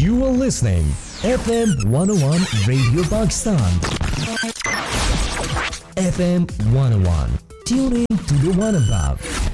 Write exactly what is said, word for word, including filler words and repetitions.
You are listening F M one oh one Radio Pakistan. F M one oh one. Tune in to the one above.